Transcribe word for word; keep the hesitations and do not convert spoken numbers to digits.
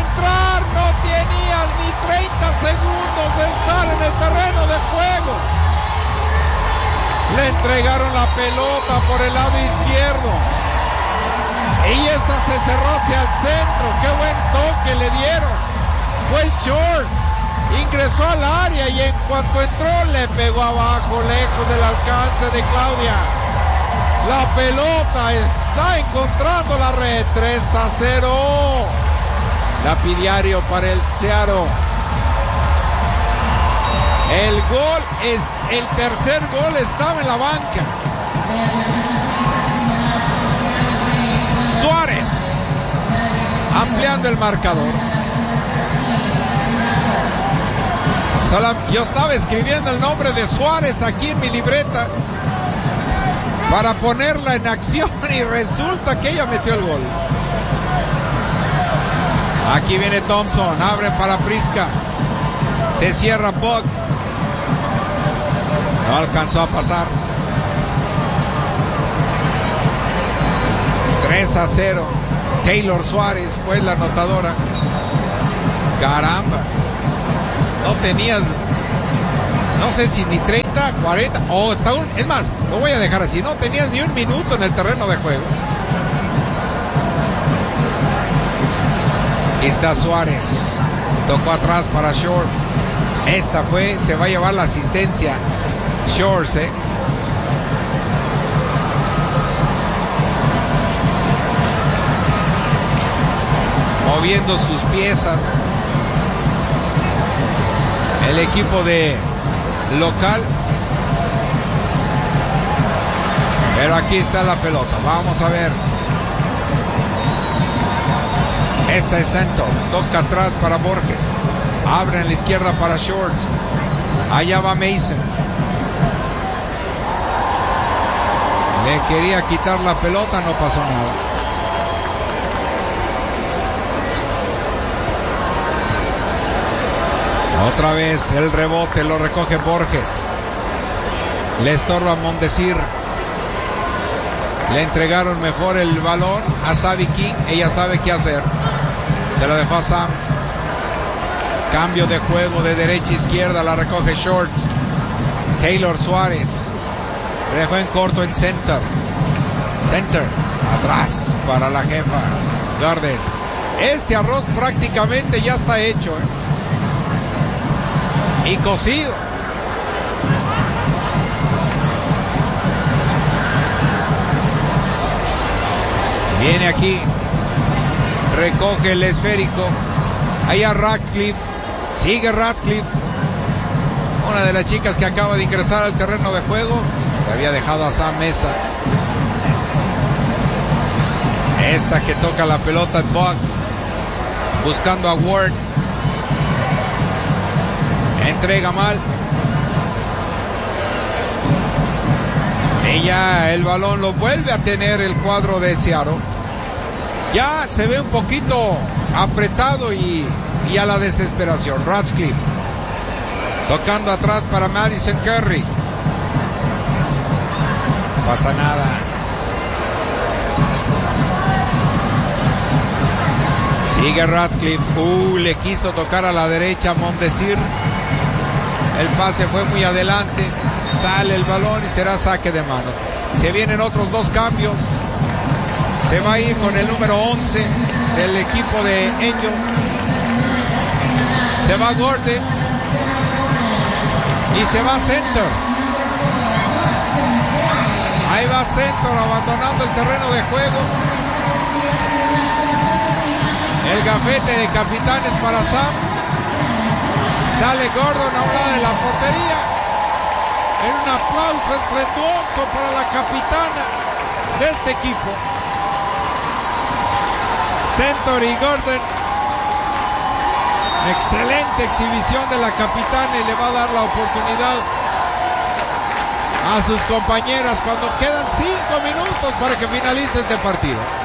entrar, no tenías ni treinta segundos de estar en el terreno de juego. Le entregaron la pelota por el lado izquierdo. Y esta se cerró hacia el centro. Qué buen toque le dieron. Fue Short. Ingresó al área y en cuanto entró le pegó abajo, lejos del alcance de Claudia. La pelota está encontrando la red. tres a cero. Lapidario para el Seattle. El gol es, el tercer gol estaba en la banca. Suárez ampliando el marcador. Yo estaba escribiendo el nombre de Suárez aquí en mi libreta para ponerla en acción y resulta que ella metió el gol. Aquí viene Thompson, abre para Priska. Se cierra Buck. No alcanzó a pasar. tres a cero. Taylor Suárez fue la anotadora. Caramba. No tenías, no sé si ni treinta, cuarenta, o oh, está un, es más, lo voy a dejar así, no tenías ni un minuto en el terreno de juego. Aquí está Suárez. Tocó atrás para Short. Esta fue, se va a llevar la asistencia. Short, ¿eh? Moviendo sus piezas. El equipo de local. Pero aquí está la pelota. Vamos a ver. Esta es Santo. Toca atrás para Borges. Abre en la izquierda para Shorts. Allá va Mason. Le quería quitar la pelota. No pasó nada. Otra vez el rebote, lo recoge Borges. Le estorba Mondesir. Le entregaron mejor el balón a Savi King. Ella sabe qué hacer. Se lo dejó a Sams. Cambio de juego de derecha a izquierda. La recoge Shorts. Taylor Suárez. Le dejó en corto en center. Center. Atrás para la jefa. Garden. Este arroz prácticamente ya está hecho, ¿eh? Y cocido. Viene aquí. Recoge el esférico. Allá Radcliffe. Sigue Radcliffe. Una de las chicas que acaba de ingresar al terreno de juego. Le había dejado a Sam Mesa. Esta que toca la pelota en Buck. Buscando a Ward. Entrega mal. Ella, el balón lo vuelve a tener el cuadro de Seattle. Ya se ve un poquito apretado y, y a la desesperación. Radcliffe tocando atrás para Madison Curry. No pasa nada. Sigue Radcliffe. Uh, le quiso tocar a la derecha a Mondesir. El pase fue muy adelante. Sale el balón y será saque de manos. Se vienen otros dos cambios. Se va a ir con el número once del equipo de Angel. Se va Gordon. Y se va Center. Ahí va Center abandonando el terreno de juego. El gafete de capitanes para Sams. Sale Gordon a un lado de la portería. En un aplauso estruendoso para la capitana de este equipo. Center y Gordon. Excelente exhibición de la capitana y le va a dar la oportunidad a sus compañeras cuando quedan cinco minutos para que finalice este partido.